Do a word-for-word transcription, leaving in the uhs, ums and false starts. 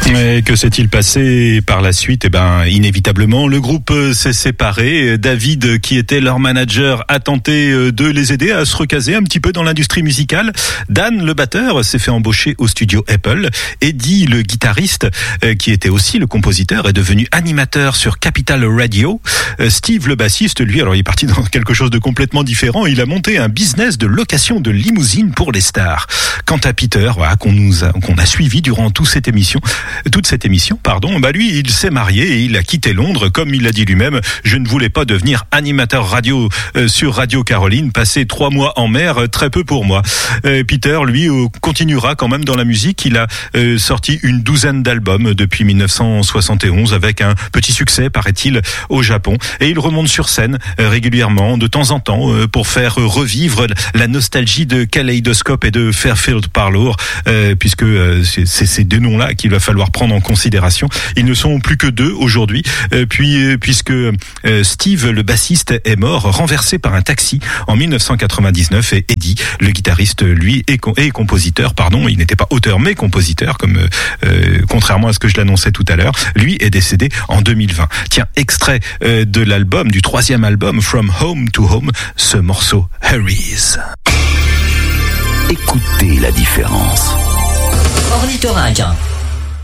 Et que s'est-il passé par la suite? Eh ben, inévitablement, le groupe s'est séparé. David, qui était leur manager, a tenté de les aider à se recaser un petit peu dans l'industrie musicale. Dan, le batteur, s'est fait embaucher au studio Apple. Eddie, le guitariste, qui était aussi le compositeur, est devenu animateur sur Capital Radio. Steve, le bassiste, lui, alors il est parti dans quelque chose de complètement différent. Il a monté un business de location de limousines pour les stars. Quant à Peter, voilà, qu'on nous a, qu'on a suivi durant toute cette émission, toute cette émission, pardon, bah lui, il s'est marié et il a quitté Londres. Comme il l'a dit lui-même, je ne voulais pas devenir animateur radio euh, sur Radio Caroline. Passer trois mois en mer, euh, très peu pour moi. Euh, Peter, lui, euh, continuera quand même dans la musique. Il a euh, sorti une douzaine d'albums depuis dix-neuf cent soixante et onze avec un petit succès, paraît-il, au Japon. Et il remonte sur scène euh, régulièrement, de temps en temps, euh, pour faire revivre la nostalgie de Kaleidoscope et de Fairfield Parlour, euh, puisque euh, c'est, c'est ces deux noms-là qu'il va falloir prendre en considération. Ils ne sont plus que deux aujourd'hui, euh, puis euh, puisque euh, Steve, le bassiste, est mort, renversé par un taxi en dix-neuf cent quatre-vingt-dix-neuf, et Eddie, le guitariste, lui, est, com- est compositeur, pardon, il n'était pas auteur mais compositeur, comme euh, euh, contrairement à ce que je l'annonçais tout à l'heure, lui est décédé en deux mille vingt. Tiens, extrait euh, de l'album, du troisième album, From Home to Home, ce morceau Harry's. Écoutez la différence. Ornithorynque.